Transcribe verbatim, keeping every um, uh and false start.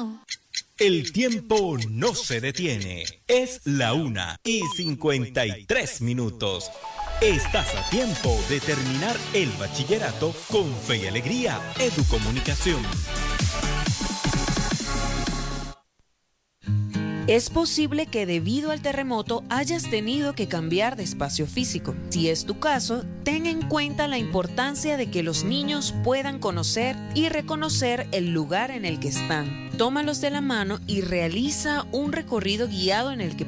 El tiempo no se detiene. Es la una y cincuenta y tres minutos. Estás a tiempo de terminar el bachillerato con fe y alegría. Educomunicación. Es posible que debido al terremoto hayas tenido que cambiar de espacio físico. Si es tu caso, ten en cuenta la importancia de que los niños puedan conocer y reconocer el lugar en el que están. Tómalos de la mano y realiza un recorrido guiado en el que